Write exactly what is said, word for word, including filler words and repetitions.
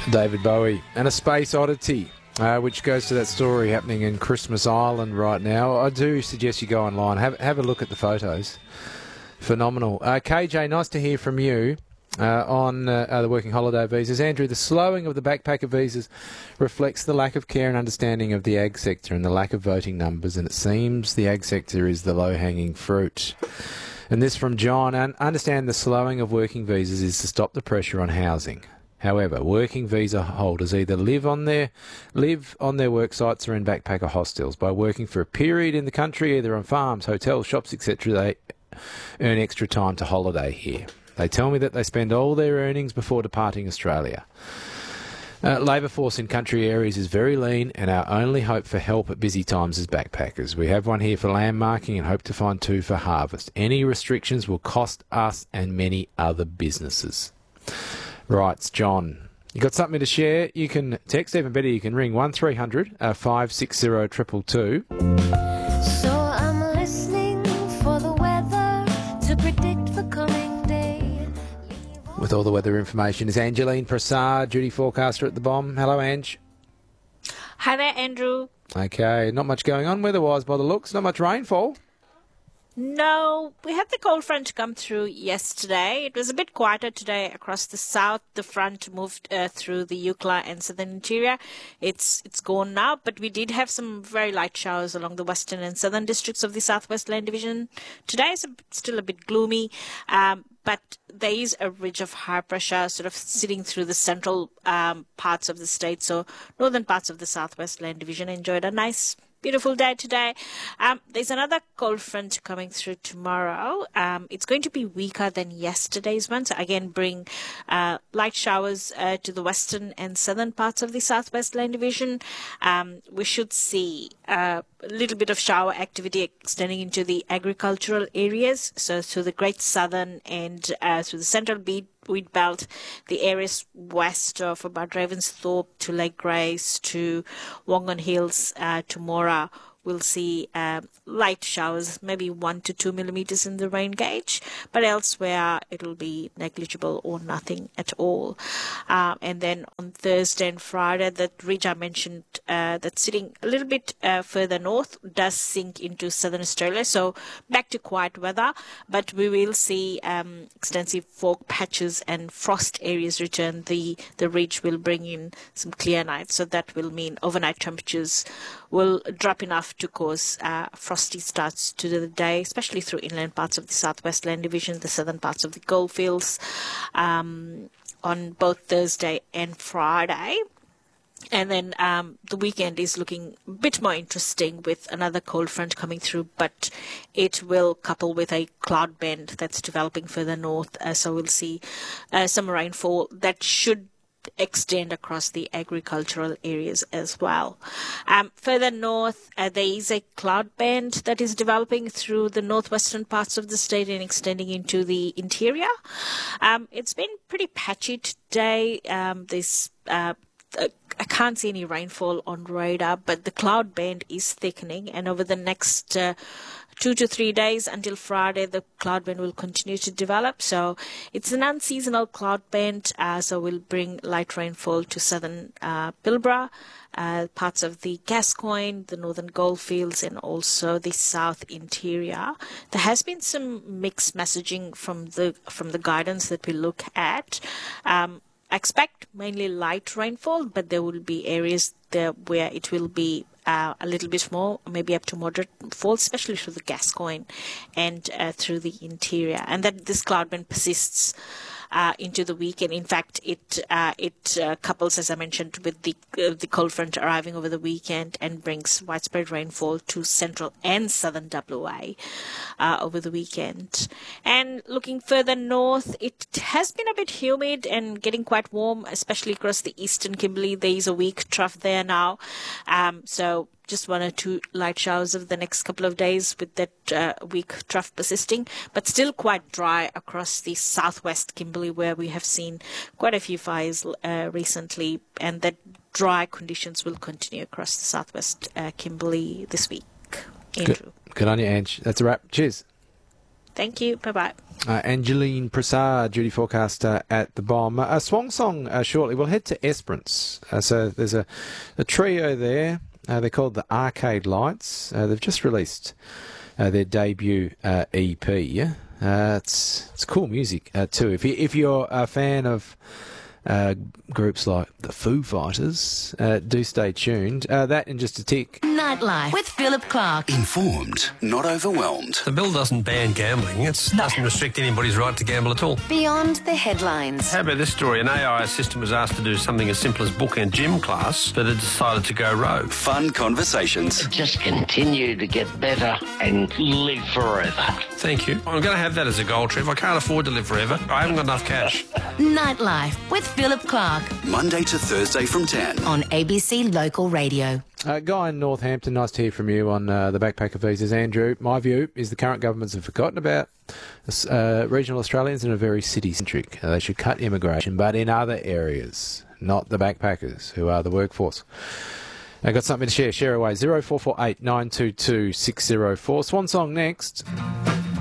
David Bowie and a space oddity, uh, which goes to that story happening in Christmas Island right now. I do suggest you go online, have have a look at the photos. Phenomenal. Uh, K J, nice to hear from you uh, on uh, uh, the working holiday visas. Andrew, the slowing of the backpacker visas reflects the lack of care and understanding of the ag sector and the lack of voting numbers, and it seems the ag sector is the low-hanging fruit. And this from John. And understand the slowing of working visas is to stop the pressure on housing. However, working visa holders either live on their live on their work sites or in backpacker hostels. By working for a period in the country, either on farms, hotels, shops, et cetera, they earn extra time to holiday here. They tell me that they spend all their earnings before departing Australia. Uh, labour force in country areas is very lean, and our only hope for help at busy times is backpackers. We have one here for landmarking and hope to find two for harvest. Any restrictions will cost us and many other businesses. Right, John. You got something to share? You can text, even better, you can ring one three hundred five six zero two two two. So I'm listening for the weather to predict the coming day. With all the weather information is Angeline Prasad, duty forecaster at the Bomb. Hello, Ange. Hi there, Andrew. Okay, not much going on weather-wise by the looks. Not much rainfall. No, we had the cold front come through yesterday. It was a bit quieter today across the south. The front moved uh, through the Eucla and southern interior. It's it's gone now, but we did have some very light showers along the western and southern districts of the Southwest Land Division. Today is a, still a bit gloomy, um, but there is a ridge of high pressure sort of sitting through the central um, parts of the state. So northern parts of the Southwest Land Division enjoyed a nice beautiful day today. Um, there's another cold front coming through tomorrow. Um, it's going to be weaker than yesterday's one. So again, bring uh, light showers uh, to the western and southern parts of the Southwest Land Division. Um, we should see uh, a little bit of shower activity extending into the agricultural areas. So through the Great Southern and uh, through the Central Beat Wheat Belt, the areas west of about Ravensthorpe to Lake Grace to Wongan Hills uh, to Mora will see uh, light showers, maybe one to two millimeters in the rain gauge, but elsewhere it'll be negligible or nothing at all. Um, and then on Thursday and Friday, that ridge I mentioned uh, that's sitting a little bit uh, further north does sink into southern Australia, so back to quiet weather, but we will see um, extensive fog patches and frost areas return. The, the ridge will bring in some clear nights, so that will mean overnight temperatures will drop enough to cause uh, frosty starts to the day, especially through inland parts of the Southwest Land Division, the southern parts of the goldfields, um, on both Thursday and Friday. And then um, the weekend is looking a bit more interesting with another cold front coming through, but it will couple with a cloud band that's developing further north. Uh, so we'll see uh, some rainfall that should extend across the agricultural areas as well. Um, further north, uh, there is a cloud band that is developing through the northwestern parts of the state and extending into the interior. Um, it's been pretty patchy today. Um, there's uh, I can't see any rainfall on radar, but the cloud band is thickening, and over the next uh, two to three days until Friday, the cloud band will continue to develop. So it's an unseasonal cloud band, uh, so we'll bring light rainfall to southern uh, Pilbara, uh, parts of the Gascoyne, the northern goldfields, and also the south interior. There has been some mixed messaging from the from the guidance that we look at. Um, I expect mainly light rainfall, but there will be areas there where it will be uh, a little bit more, maybe up to moderate fall, especially through the Gascoyne and uh, through the interior. And that this cloud band persists uh, into the weekend. In fact, it uh, it uh, couples, as I mentioned, with the uh, the cold front arriving over the weekend and brings widespread rainfall to central and southern W A uh, over the weekend. And looking further north, it has been a bit humid and getting quite warm, especially across the eastern Kimberley. There is a weak trough there now, um, so just one or two light showers over the next couple of days with that uh, weak trough persisting, but still quite dry across the southwest Kimberley, where we have seen quite a few fires uh, recently, and that dry conditions will continue across the southwest uh, Kimberley this week. Andrew. Good, good on you, Ange. That's a wrap. Cheers. Thank you. Bye-bye. Uh, Angeline Prasad, duty forecaster at the Bomb. A uh, Swan Song uh, shortly. We'll head to Esperance. Uh, so there's a, a trio there. Uh, they're called the Arcade Lights. Uh, they've just released uh, their debut uh, E P. Uh, it's it's cool music uh, too. If you if you're a fan of uh, groups like the Foo Fighters, uh, do stay tuned. Uh, that in just a tick. Nightlife with Philip Clark. Informed, not overwhelmed. The bill doesn't ban gambling. It doesn't restrict anybody's right to gamble at all. Beyond the headlines. How about this story? An A I assistant was asked to do something as simple as book a gym class, but it decided to go rogue. Fun conversations. Just continue to get better and live forever. Thank you. I'm going to have that as a goal, Trev. I can't afford to live forever. I haven't got enough cash. Nightlife with Philip Clark Monday to Thursday from ten. on A B C Local Radio. Uh, Guy in Northampton, nice to hear from you on uh, the backpacker visas. Andrew, my view is the current governments have forgotten about uh, regional Australians and are very city-centric. Uh, they should cut immigration, but in other areas, not the backpackers, who are the workforce. I got something to share. Share away. zero four four eight nine two two six zero four. Swan Song next.